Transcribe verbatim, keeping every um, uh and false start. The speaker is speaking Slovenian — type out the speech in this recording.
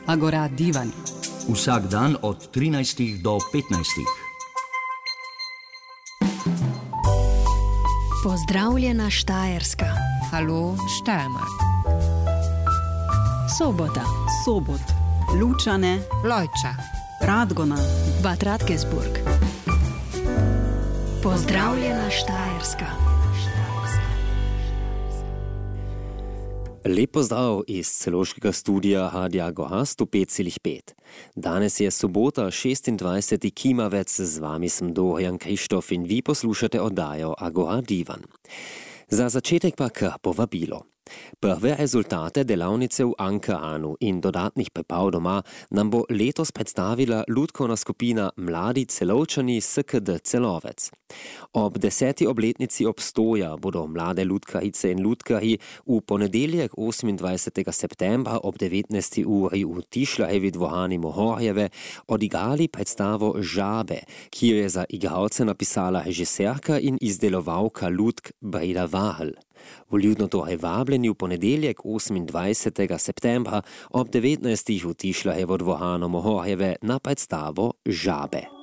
Agora Divan. Vsak dan od trinajstih do petnajstih. Pozdravljena Štajerska. Halo Steiermark. Sobota. Sobot. Lučane. Lojča. Radgona. Bad Radkersburg. Pozdravljena Štajerska. Lep pozdrav iz celoškega studija Radia Goha sto pet celih pet. Danes je sobota, šestindvajseti kimavec, z vami sem Dorijan Krištof in vi poslušate oddajo Agora Divan. Za začetek pa k povabilo. Prve rezultate delavnice v Ankaranu in dodatnih priprav doma nam bo letos predstavila lutkovna skupina Mladi Celovčani S K D Celovec. Ob deseti obletnici obstoja bodo mlade lutkarice in lutkarji v ponedeljek osemindvajsetega septembra ob devetnajsti uri v Tišlajevi dvorani Mohorjeve odigrali predstavo Žabe, ki jo je za igralce napisala režiserka in izdelovalka lutk Breda Vahl. Vljudno torej vabljeni v ponedeljek osemindvajsetega septembra ob devetnajstih v Tišlajevo dvorano Mohorjeve na predstavo Žabe.